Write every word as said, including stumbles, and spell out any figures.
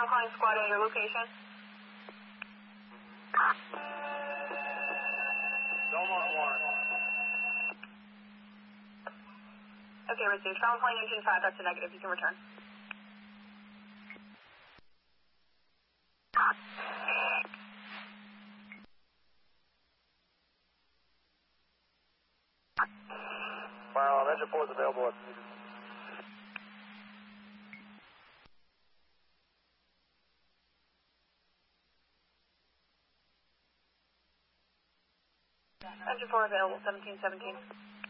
I'm calling squad at your location. Belmont one. Okay, received. Travel plane engine five, that's a negative. You can return. Well, engine four is available if needed. Engine four available, seventeen seventeen.